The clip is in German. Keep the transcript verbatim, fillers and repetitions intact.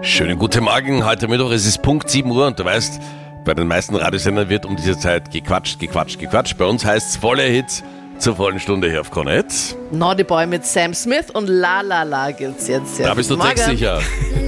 Schönen guten Morgen, heute Mittwoch, es ist Punkt sieben Uhr und du weißt, bei den meisten Radiosendern wird um diese Zeit gequatscht, gequatscht, gequatscht. Bei uns heißt es volle Hits zur vollen Stunde hier auf Krone Hit. Naughty Boy mit Sam Smith und La La La gibt's jetzt. Ja. Da bist du Morgen. textsicher.